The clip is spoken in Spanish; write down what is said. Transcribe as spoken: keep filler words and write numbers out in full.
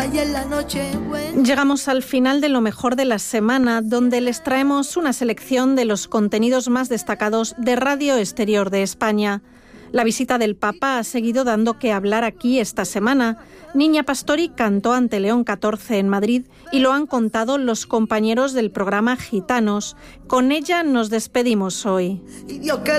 y en la noche buena. Llegamos al final de lo mejor de la semana, donde les traemos una selección de los contenidos más destacados de Radio Exterior de España. La visita del Papa ha seguido dando que hablar aquí esta semana. Niña Pastori cantó ante León catorce en Madrid y lo han contado los compañeros del programa Gitanos. Con ella nos despedimos hoy.